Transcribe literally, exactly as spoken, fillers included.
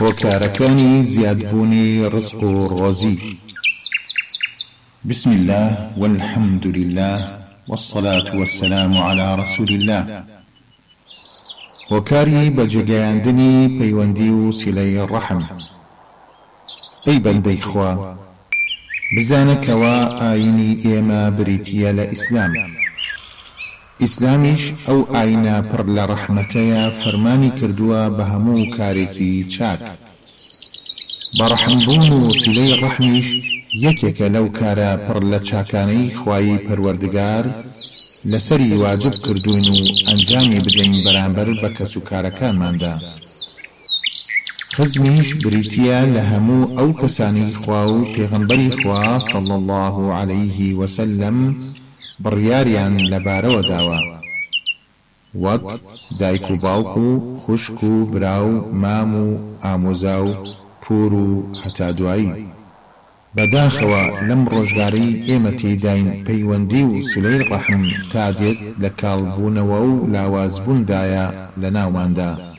وكاركاني زياد بوني رزق روزي. بسم الله والحمد لله والصلاة والسلام على رسول الله. وكاري بجگەیاندنی پەیوەندی و سیلەی ڕەحم. ئەی بەندەی خوا، بزانەکەوە ئاینی ئێمە بریتیە لە ئیسلام. ئیسلامیش ئەو ئاینە پڕ لە ڕەحمەتەیە فەرمانی کردووە بە هەموو کارێکی چاک. بەڕەحمبوون و سیلەی ڕەحمیش یەکێکە لەو کارە پڕ لە چاکانەی خوای پەروەردگار لەسەری واجب کردوین و ئەنجامی بدەین بەرامبەر بە کەس و کارەکانماندا. خزمیش بریتیە لە هەموو ئەو کەسانی خوا و پێغەمبەری خوا صلی الله عەلەیه وسلم بڕیاریان لەبارەوە داوە، وەک دایک و باوک و خوشک و براو، مام و ئامۆزا و پور و هەتا دوایی. بەداخەوە لەم ڕۆژگارەی ئێمە تێداین پەیوەندی و سلەی ڕەحم تا دێت لە کاڵبوونەوە و لاوازبووندایە لە ناوماندا.